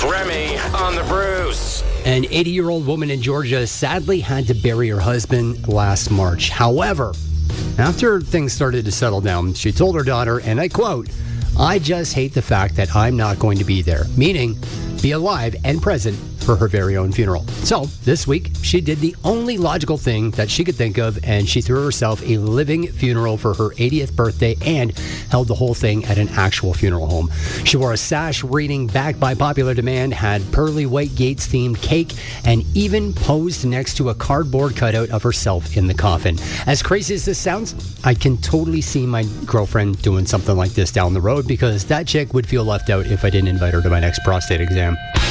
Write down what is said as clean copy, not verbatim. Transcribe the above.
It's Remy on the Bruce. An 80-year-old woman in Georgia sadly had to bury her husband last March. However, after things started to settle down, she told her daughter, and I quote, "I just hate the fact that I'm not going to be there," meaning be alive and present for her very own funeral. So this week, she did the only logical thing that she could think of, and she threw herself a living funeral for her 80th birthday and held the whole thing at an actual funeral home. She wore a sash reading "Back by Popular Demand," had pearly white gates themed cake, and even posed next to a cardboard cutout of herself in the coffin. As crazy as this sounds, I can totally see my girlfriend doing something like this down the road, because that chick would feel left out if I didn't invite her to my next prostate exam.